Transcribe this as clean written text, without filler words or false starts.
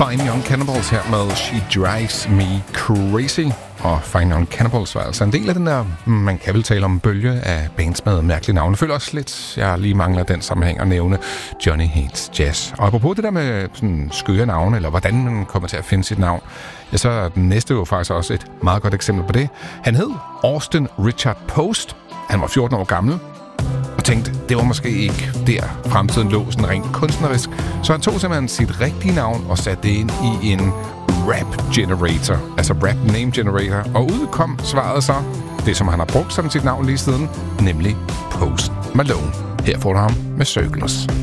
Fine Young Cannibals her med She Drives Me Crazy. Og Fine Young Cannibals var altså en del af den der, man kan vel tale om bølge af bands med mærkelige navne. Jeg føler også lidt, jeg lige mangler den sammenhæng at nævne Johnny Hates Jazz. Og apropos det der med sådan skøre navne, eller hvordan man kommer til at finde sit navn, ja, så er den næste jo faktisk også et meget godt eksempel på det. Han hed Austin Richard Post. Han var 14 år gammel. Og tænkte, det var måske ikke der fremtiden lå sådan rent kunstnerisk. Så han tog simpelthen sit rigtige navn og satte det ind i en rap generator. Altså rap name generator. Og ud kom svaret så, det som han har brugt som sit navn lige siden, nemlig Post Malone. Her får du ham med Circles.